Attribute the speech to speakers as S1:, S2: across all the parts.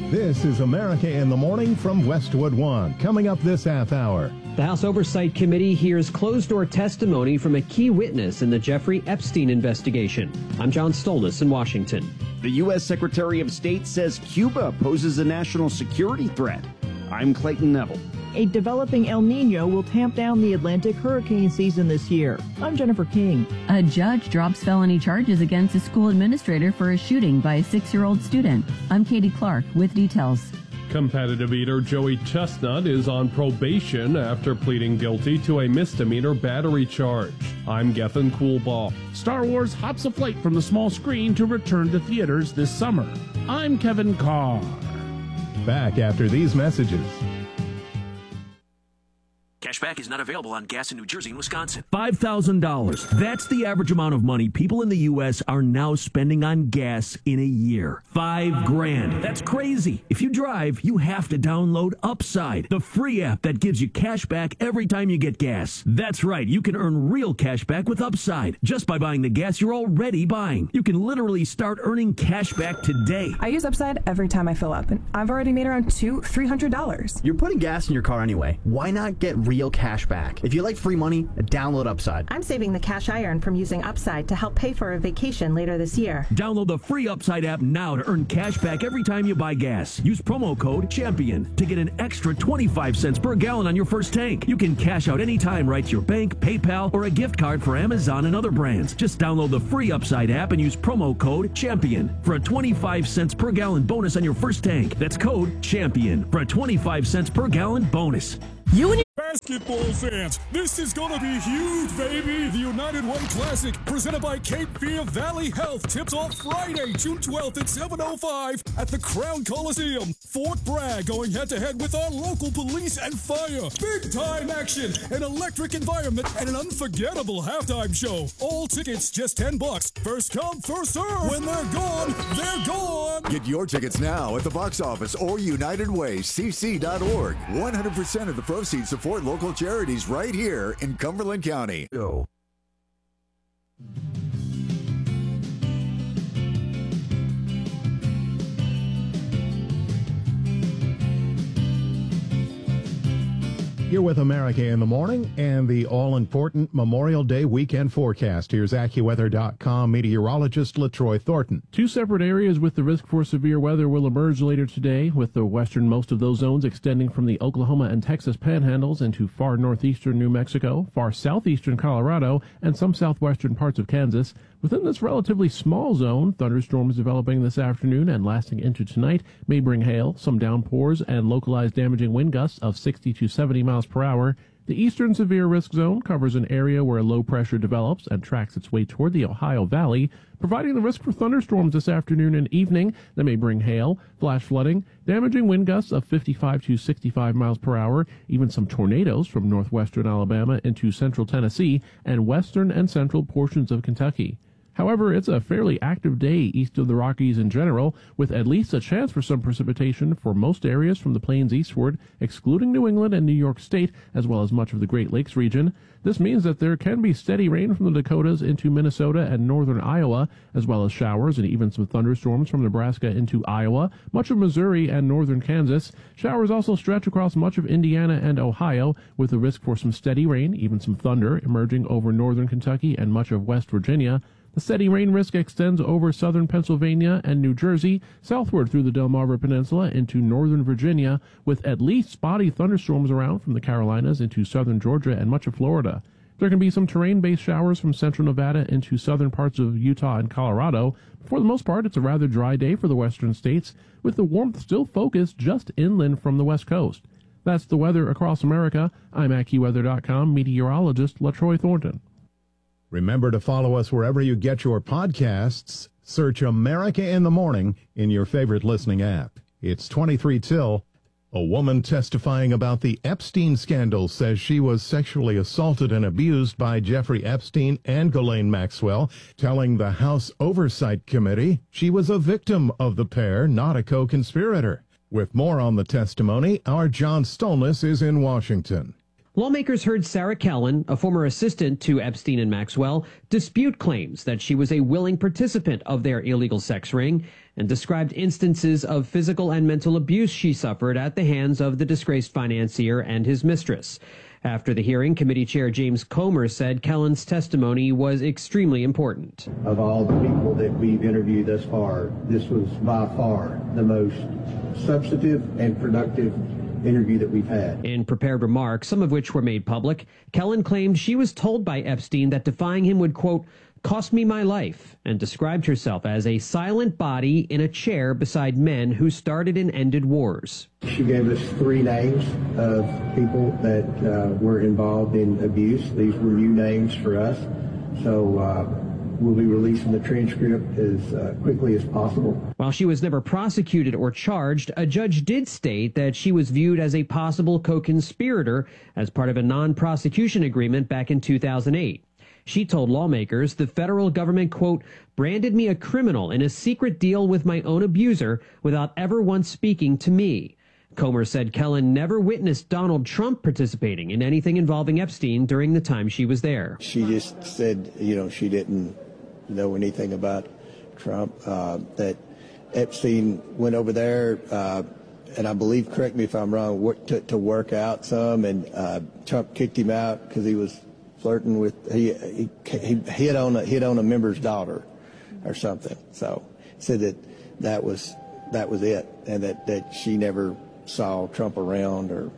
S1: This is America in the Morning from Westwood One. Coming up this half hour.
S2: The House Oversight Committee hears closed-door testimony from a key witness in the Jeffrey Epstein investigation. I'm John Stolnis in Washington.
S3: The U.S. Secretary of State says Cuba poses a national security threat. I'm Clayton Neville.
S4: A developing El Nino will tamp down the Atlantic hurricane season this year. I'm Jennifer King.
S5: A judge drops felony charges against a school administrator for a shooting by a 6-year-old student. I'm Katie Clark with details.
S6: Competitive eater Joey Chestnut is on probation after pleading guilty to a misdemeanor battery charge. I'm Gethin Coolbaugh.
S7: Star Wars hops a flight from the small screen to return to theaters this summer. I'm Kevin Carr.
S1: Back after these messages.
S8: Cashback is not available on gas in New Jersey and Wisconsin.
S9: $5,000. That's the average amount of money people in the U.S. are now spending on gas in a year. $5,000. That's crazy. If you drive, you have to download Upside, the free app that gives you cash back every time you get gas. That's right. You can earn real cash back with Upside just by buying the gas you're already buying. You can literally start earning cash back today.
S10: I use Upside every time I fill up, and I've already made around $300.
S11: You're putting gas in your car anyway. Why not get real cash back? If you like free money, download Upside.
S12: I'm saving the cash I earn from using Upside to help pay for a vacation later this year.
S9: Download the free Upside app now to earn cash back every time you buy gas. Use promo code CHAMPION to get an extra 25 cents per gallon on your first tank. You can cash out anytime right to your bank, PayPal, or a gift card for Amazon and other brands. Just download the free Upside app and use promo code CHAMPION for a 25 cents per gallon bonus on your first tank. That's code CHAMPION for a 25 cents per gallon bonus.
S13: You and basketball fans, this is gonna be huge, baby! The United Way Classic, presented by Cape Fear Valley Health, tips off Friday, June 12th at 7:05 at the Crown Coliseum. Fort Bragg going head-to-head with our local police and fire. Big-time action, an electric environment, and an unforgettable halftime show. All tickets just $10. First come, first serve. When they're gone, they're gone.
S14: Get your tickets now at the box office or UnitedWayCC.org. 100% of the proceeds support local charities right here in Cumberland County. Go.
S1: You're with America in the Morning and the all-important Memorial Day weekend forecast. Here's AccuWeather.com meteorologist LaTroy Thornton.
S6: Two separate areas with the risk for severe weather will emerge later today, with the westernmost of those zones extending from the Oklahoma and Texas panhandles into far northeastern New Mexico, far southeastern Colorado, and some southwestern parts of Kansas. Within this relatively small zone, thunderstorms developing this afternoon and lasting into tonight may bring hail, some downpours, and localized damaging wind gusts of 60 to 70 miles per hour. The eastern severe risk zone covers an area where low pressure develops and tracks its way toward the Ohio Valley, providing the risk for thunderstorms this afternoon and evening that may bring hail, flash flooding, damaging wind gusts of 55 to 65 miles per hour, even some tornadoes from northwestern Alabama into central Tennessee and western and central portions of Kentucky. However, it's a fairly active day east of the Rockies in general, with at least a chance for some precipitation for most areas from the plains eastward, excluding New England and New York State, as well as much of the Great Lakes region. This means that there can be steady rain from the Dakotas into Minnesota and northern Iowa, as well as showers and even some thunderstorms from Nebraska into Iowa, much of Missouri and northern Kansas. Showers also stretch across much of Indiana and Ohio, with the risk for some steady rain, even some thunder, emerging over northern Kentucky and much of West Virginia. The steady rain risk extends over southern Pennsylvania and New Jersey, southward through the Delmarva Peninsula into northern Virginia, with at least spotty thunderstorms around from the Carolinas into southern Georgia and much of Florida. There can be some terrain-based showers from central Nevada into southern parts of Utah and Colorado. For the most part, it's a rather dry day for the western states, with the warmth still focused just inland from the west coast. That's the weather across America. I'm AccuWeather.com meteorologist LaTroy Thornton.
S1: Remember to follow us wherever you get your podcasts. Search America in the Morning in your favorite listening app. It's 23 till. A woman testifying about the Epstein scandal says she was sexually assaulted and abused by Jeffrey Epstein and Ghislaine Maxwell, telling the House Oversight Committee she was a victim of the pair, not a co-conspirator. With more on the testimony, our John Stolnis is in Washington.
S2: Lawmakers heard Sarah Kellen, a former assistant to Epstein and Maxwell, dispute claims that she was a willing participant of their illegal sex ring. and described instances of physical and mental abuse she suffered at the hands of the disgraced financier and his mistress. After the hearing, committee chair James Comer said Kellen's testimony was extremely important.
S15: Of all the people that we've interviewed thus far, this was by far the most substantive and productive interview that we've had.
S2: In prepared remarks, some of which were made public, Kellen claimed she was told by Epstein that defying him would, quote, cost me my life, and described herself as a silent body in a chair beside men who started and ended wars.
S15: She gave us 3 names of people that were involved in abuse. These were new names for us, so we'll be releasing the transcript as quickly as possible.
S2: While she was never prosecuted or charged, a judge did state that she was viewed as a possible co-conspirator as part of a non-prosecution agreement back in 2008. She told lawmakers the federal government, quote, branded me a criminal in a secret deal with my own abuser without ever once speaking to me. Comer said Kellen never witnessed Donald Trump participating in anything involving Epstein during the time she was there.
S15: She just said, she didn't know anything about Trump, that Epstein went over there, and I believe, correct me if I'm wrong, to work out some, and Trump kicked him out because he was flirting with, he hit on a member's daughter or something. So said that was it, and that she never saw Trump around or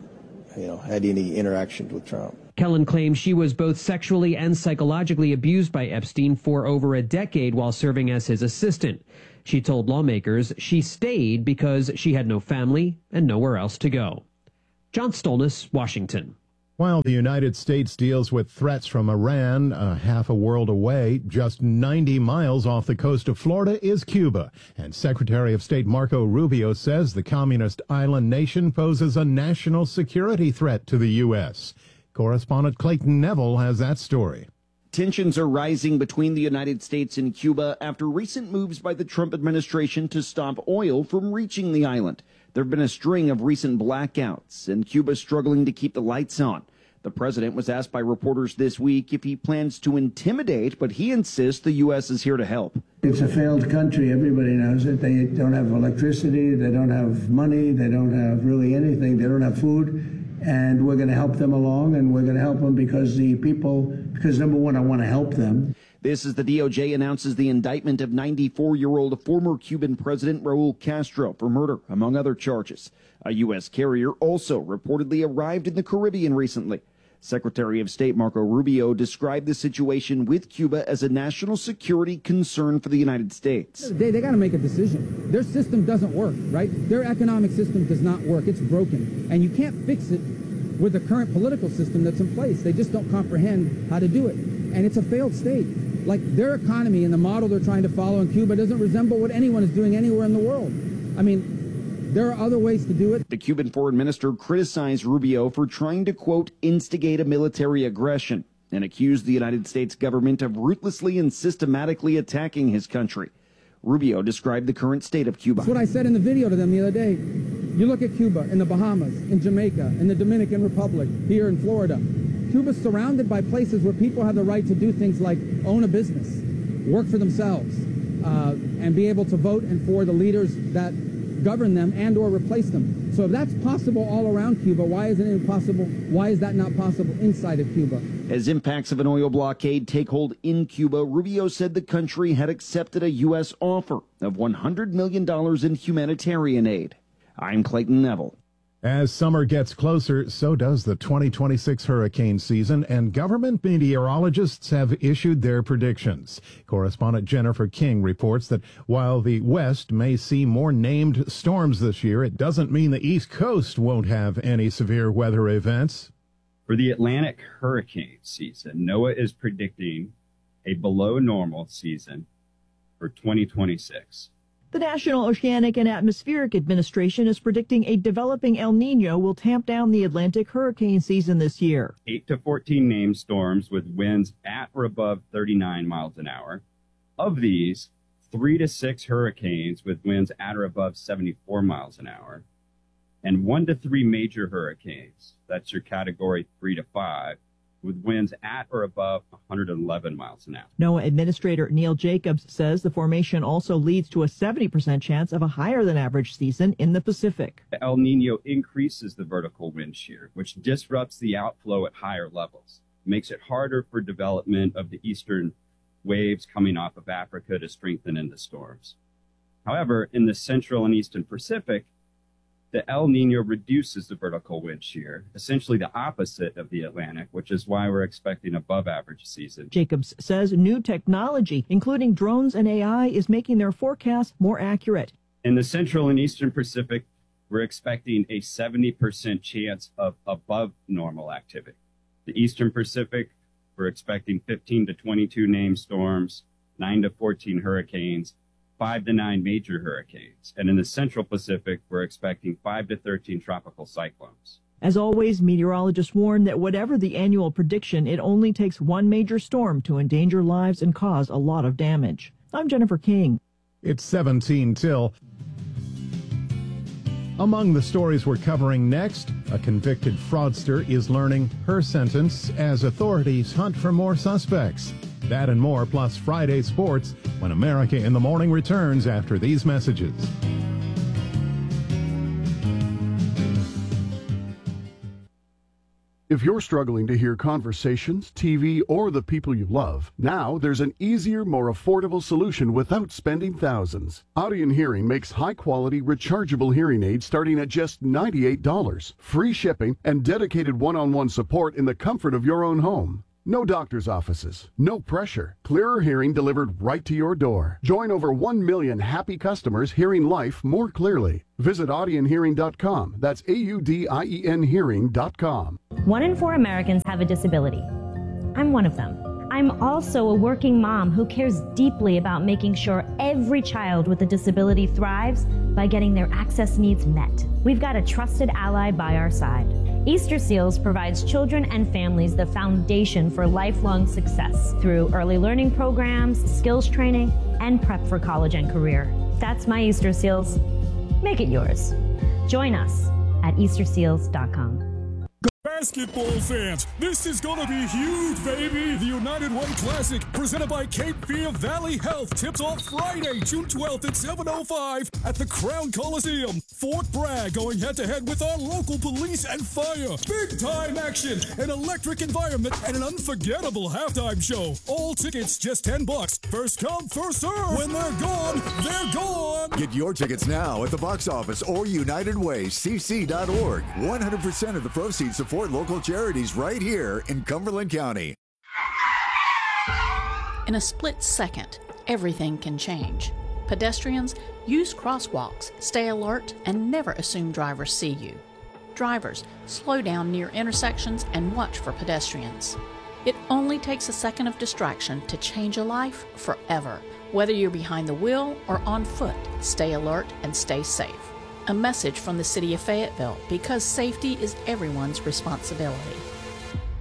S15: had any interactions with Trump.
S2: Kellen claims she was both sexually and psychologically abused by Epstein for over a decade while serving as his assistant. She told lawmakers she stayed because she had no family and nowhere else to go. John Stolnis, Washington.
S1: While the United States deals with threats from Iran, half a world away, just 90 miles off the coast of Florida is Cuba. And Secretary of State Marco Rubio says the communist island nation poses a national security threat to the U.S. Correspondent Clayton Neville has that story.
S3: Tensions are rising between the United States and Cuba after recent moves by the Trump administration to stop oil from reaching the island. There have been a string of recent blackouts, and Cuba struggling to keep the lights on. The president was asked by reporters this week if he plans to intimidate, but he insists the U.S. is here to help.
S16: It's a failed country. Everybody knows it. They don't have electricity. They don't have money. They don't have really anything. They don't have food. And we're going to help them along, and we're going to help them because number one, I want to help them.
S3: This as the DOJ announces the indictment of 94-year-old former Cuban President Raul Castro for murder, among other charges. A U.S. carrier also reportedly arrived in the Caribbean recently. Secretary of State Marco Rubio described the situation with Cuba as a national security concern for the United States.
S17: They got to make a decision. Their system doesn't work, right? Their economic system does not work. It's broken. And you can't fix it with the current political system that's in place. They just don't comprehend how to do it. And it's a failed state. Like, their economy and the model they're trying to follow in Cuba doesn't resemble what anyone is doing anywhere in the world. I mean, there are other ways to do it.
S3: The Cuban foreign minister criticized Rubio for trying to, quote, instigate a military aggression and accused the United States government of ruthlessly and systematically attacking his country. Rubio described the current state of Cuba.
S17: That's what I said in the video to them the other day. You look at Cuba, in the Bahamas, in Jamaica, in the Dominican Republic, here in Florida. Cuba's surrounded by places where people have the right to do things like own a business, work for themselves, and be able to vote and for the leaders that govern them and or replace them. So if that's possible all around Cuba, why isn't it possible? Why is that not possible inside of Cuba?
S3: As impacts of an oil blockade take hold in Cuba, Rubio said the country had accepted a U.S. offer of $100 million in humanitarian aid. I'm Clayton Neville.
S1: As summer gets closer, so does the 2026 hurricane season, and government meteorologists have issued their predictions. Correspondent Jennifer King reports that while the West may see more named storms this year, it doesn't mean the East Coast won't have any severe weather events.
S18: For the Atlantic hurricane season, NOAA is predicting a below normal season for 2026.
S4: The National Oceanic and Atmospheric Administration is predicting a developing El Nino will tamp down the Atlantic hurricane season this year.
S18: 8 to 14 named storms with winds at or above 39 miles an hour. Of these, 3 to 6 hurricanes with winds at or above 74 miles an hour. And 1 to 3 major hurricanes, that's your category 3 to 5, with winds at or above 111 miles an hour.
S4: NOAA Administrator Neil Jacobs says the formation also leads to a 70% chance of a higher than average season in the Pacific.
S18: The El Nino increases the vertical wind shear, which disrupts the outflow at higher levels. It makes it harder for development of the eastern waves coming off of Africa to strengthen into storms. However, in the central and eastern Pacific, the El Nino reduces the vertical wind shear, essentially the opposite of the Atlantic, which is why we're expecting above average season.
S4: Jacobs says new technology, including drones and AI, is making their forecasts more accurate.
S18: In the central and eastern Pacific, we're expecting a 70% chance of above normal activity. The eastern Pacific, we're expecting 15 to 22 named storms, 9 to 14 hurricanes, 5 to 9 major hurricanes. And in the central Pacific, we're expecting 5 to 13 tropical cyclones.
S4: As always, meteorologists warn that whatever the annual prediction, it only takes one major storm to endanger lives and cause a lot of damage. I'm Jennifer King.
S1: It's 17 till. Among the stories we're covering next, a convicted fraudster is learning her sentence as authorities hunt for more suspects. That and more, plus Friday sports, when America in the Morning returns after these messages.
S19: If you're struggling to hear conversations, TV, or the people you love, now there's an easier, more affordable solution without spending thousands. Audion Hearing makes high-quality, rechargeable hearing aids starting at just $98, free shipping, and dedicated one-on-one support in the comfort of your own home. No doctor's offices, no pressure. Clearer hearing delivered right to your door. Join over 1 million happy customers hearing life more clearly. Visit audionhearing.com. That's AUDIEN hearing.com.
S20: 1 in 4 Americans have a disability. I'm one of them. I'm also a working mom who cares deeply about making sure every child with a disability thrives by getting their access needs met. We've got a trusted ally by our side. Easter Seals provides children and families the foundation for lifelong success through early learning programs, skills training, and prep for college and career. That's my Easter Seals. Make it yours. Join us at easterseals.com.
S13: Basketball fans, this is gonna be huge, baby! The United Way Classic, presented by Cape Fear Valley Health, tips off Friday, June 12th at 7:05 at the Crown Coliseum. Fort Bragg going head-to-head with our local police and fire. Big-time action, an electric environment, and an unforgettable halftime show. All tickets just $10. First come, first serve. When they're gone, they're gone.
S14: Get your tickets now at the box office or UnitedWayCC.org. 100% of the proceeds support local charities right here in Cumberland County.
S21: In a split second, everything can change. Pedestrians, use crosswalks, stay alert, and never assume drivers see you. Drivers, slow down near intersections and watch for pedestrians. It only takes a second of distraction to change a life forever. Whether you're behind the wheel or on foot, stay alert and stay safe. A message from the City of Fayetteville, because safety is everyone's responsibility.